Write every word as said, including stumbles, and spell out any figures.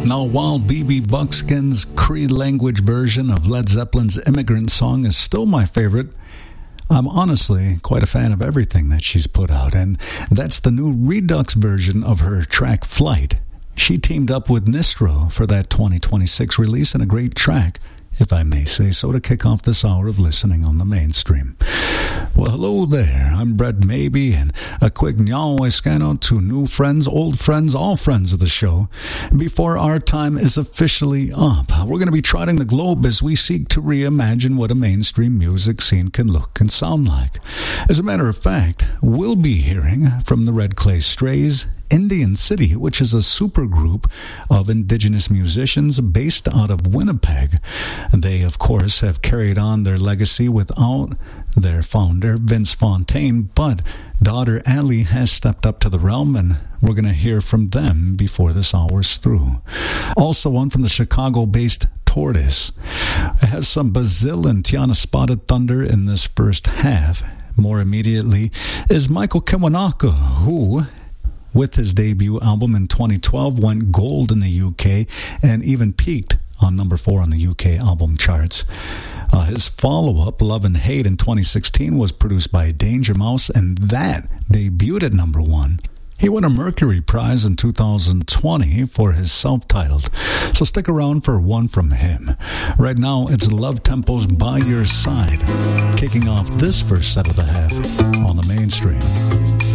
Now, while B B Buckskin's Cree language version of Led Zeppelin's Immigrant Song is still my favorite, I'm honestly quite a fan of everything that she's put out, and that's the new Redux version of her track Flight. She teamed up with Nistro for that twenty twenty-six release, and a great track, if I may say so, to kick off this hour of listening on the mainstream. Well, hello there. I'm Brett Maybe, and a quick Nyawa scan out to new friends, old friends, all friends of the show. Before our time is officially up, we're going to be trotting the globe as we seek to reimagine what a mainstream music scene can look and sound like. As a matter of fact, we'll be hearing from the Red Clay Strays, Indian City, which is a supergroup of indigenous musicians based out of Winnipeg. They, of course, have carried on their legacy without their founder, Vince Fontaine, but daughter Allie has stepped up to the realm, and we're going to hear from them before this hour's through. Also on from the Chicago-based Tortoise. It has some Bazil and Tiana Spotted Thunder in this first half. More immediately is Michael Kiwanaka, who, with his debut album in twenty twelve, went gold in the U K and even peaked on number four on the U K album charts. Uh, his follow-up, Love and Hate, in twenty sixteen was produced by Danger Mouse, and that debuted at number one. He won a Mercury Prize in two thousand twenty for his self-titled, so stick around for one from him. Right now, it's Love Tempo's By Your Side, kicking off this first set of the half on the mainstream.